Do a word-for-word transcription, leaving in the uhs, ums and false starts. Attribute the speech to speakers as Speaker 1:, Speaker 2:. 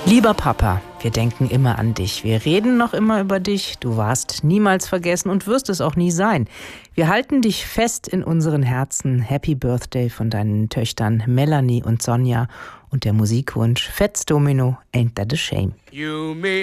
Speaker 1: Lieber Papa, wir denken immer an dich. Wir reden noch immer über dich. Du warst niemals vergessen und wirst es auch nie sein. Wir halten dich fest in unseren Herzen. Happy Birthday von deinen Töchtern Melanie und Sonja und der Musikwunsch Fats Domino, Ain't That a Shame.
Speaker 2: You may